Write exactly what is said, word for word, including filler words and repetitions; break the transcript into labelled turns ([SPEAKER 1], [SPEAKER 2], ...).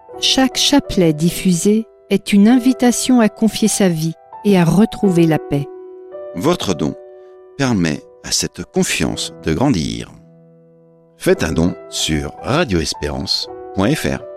[SPEAKER 1] Chaque chapelet diffusé est une invitation à confier sa vie et à retrouver la paix.
[SPEAKER 2] Votre don permet à cette confiance de grandir. Faites un don sur radio espérance point f r.